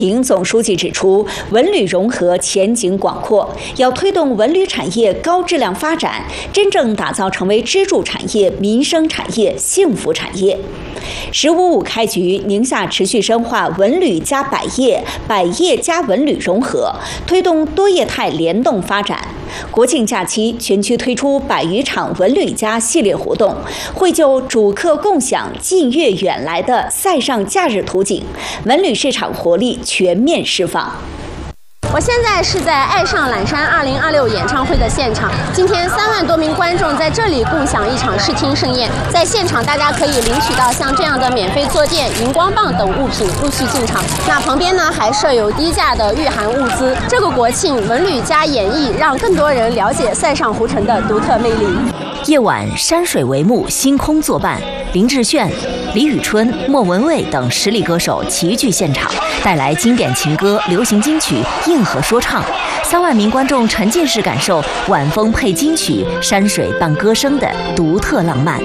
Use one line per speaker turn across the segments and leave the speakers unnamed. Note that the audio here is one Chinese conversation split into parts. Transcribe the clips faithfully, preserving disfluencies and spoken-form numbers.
营总书记指出，文旅融合前景广阔，要推动文旅产业高质量发展，真正打造成为支柱产业、民生产业、幸福产业。十五五开局，宁夏持续深化文旅加百业、百业加文旅融合，推动多业态联动发展。国庆假期，全区推出百余场文旅加系列活动，绘就主客共享近月远来的塞上假日图景，文旅市场活力全面释放。
我现在是在爱上懒山二零二六演唱会的现场，今天三万多名观众在这里共享一场视听盛宴。在现场，大家可以领取到像这样的免费坐垫、荧光棒等物品陆续进场。那旁边呢，还设有低价的御寒物资。这个国庆，文旅加演艺，让更多人了解塞上湖城的独特魅力。
夜晚，山水为幕，星空作伴，林志炫、李宇春、莫文蔚等实力歌手齐聚现场，带来经典情歌、流行金曲、硬核说唱。三万名观众沉浸式感受晚风配金曲、山水伴歌声的独特浪漫。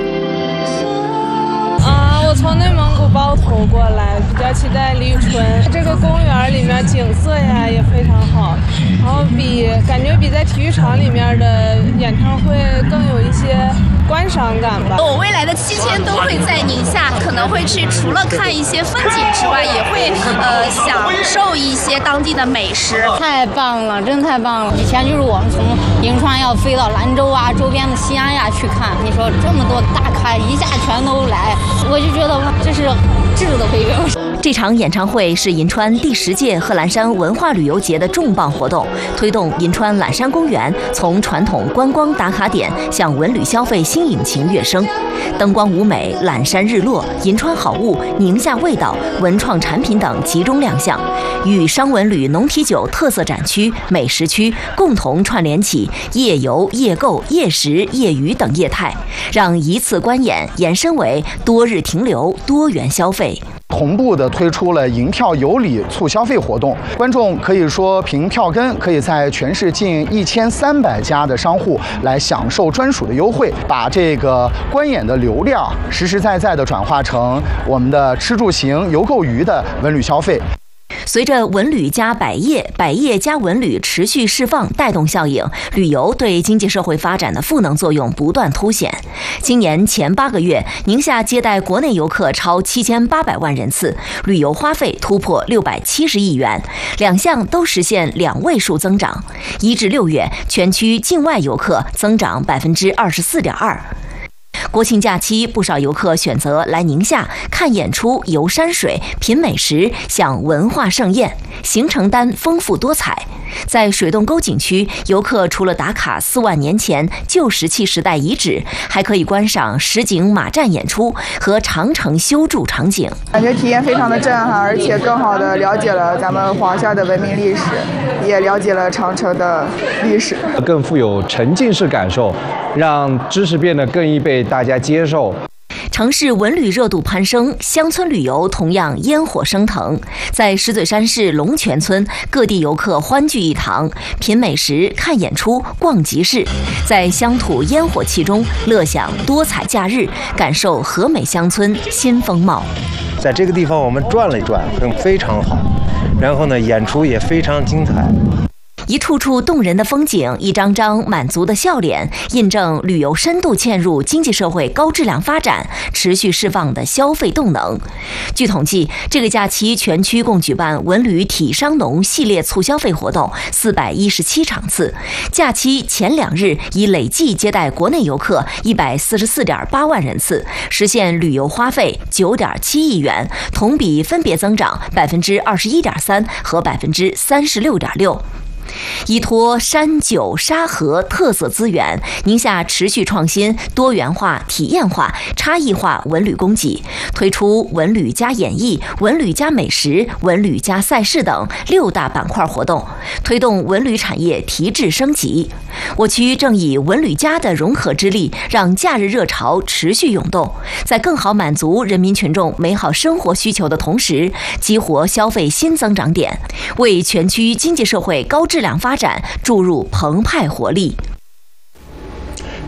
啊，我从内蒙古包头过来，比较期待李宇春。这个公园里面景色呀也非常好，然后比感觉比在体育场里面的演唱会更有一些观赏感吧。
我未来的七天都会在宁夏，可能会去除了看一些风景之外，也会呃享受一些当地的美食。
太棒了，真太棒了！以前就是我们从银川要飞到兰州啊、周边的西安呀去看，你说这么多大咖一下全都来，我就觉得这是质的回应。
这场演唱会是银川第十届贺兰山文化旅游节的重磅活动，推动银川揽山公园从传统观光打卡点向文旅消费新引擎跃升。灯光舞美、揽山日落、银川好物、宁夏味道、文创产品等集中亮相，与商文旅农体酒特色展区、美食区共同串联起夜游、夜购、夜食、夜娱等业态，让一次观演延伸为多日停留、多元消费。
同步的推出了银票有礼促消费活动，观众可以说凭票根可以在全市近一千三百家的商户来享受专属的优惠，把这个观演的流量实实在在的转化成我们的吃住行游购娱的文旅消费。
随着文旅加百业、百业加文旅持续释放带动效应，旅游对经济社会发展的赋能作用不断凸显。今年前八个月，宁夏接待国内游客超七千八百万人次，旅游花费突破六百七十亿元，两项都实现两位数增长。一至六月，全区境外游客增长百分之二十四点二。国庆假期，不少游客选择来宁夏看演出、游山水、品美食、享文化盛宴，行程单丰富多彩。在水洞沟景区，游客除了打卡四万年前旧石器时代遗址，还可以观赏实景马战演出和长城修筑场景，
感觉体验非常的震撼，而且更好的了解了咱们华夏的文明历史，也了解了长城的历史，
更富有沉浸式感受，让知识变得更易被大家接受。
城市文旅热度攀升，乡村旅游同样烟火升腾。在石嘴山市龙泉村，各地游客欢聚一堂，品美食、看演出、逛集市，在乡土烟火气中乐享多彩假日，感受和美乡村新风貌。
在这个地方我们转了一转，非常好，然后呢，演出也非常精彩。
一处处动人的风景，一张张满足的笑脸，印证旅游深度嵌入经济社会高质量发展持续释放的消费动能。据统计，这个假期全区共举办文旅体商农系列促消费活动四百一十七场次，假期前两日已累计接待国内游客一百四十四点八万人次，实现旅游花费九点七亿元，同比分别增长百分之二十一点三和百分之三十六点六。依托山酒沙河特色资源，宁夏持续创新多元化、体验化、差异化文旅供给，推出文旅加演艺、文旅加美食、文旅加赛事等六大板块活动，推动文旅产业提质升级。我区正以文旅加的融合之力，让假日热潮持续涌动，在更好满足人民群众美好生活需求的同时，激活消费新增长点，为全区经济社会高质量发展注入澎湃活力。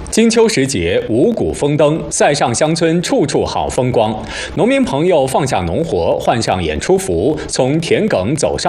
金秋时节，五谷丰登，塞上乡村处处好风光。农民朋友放下农活，换上演出服，从田埂走上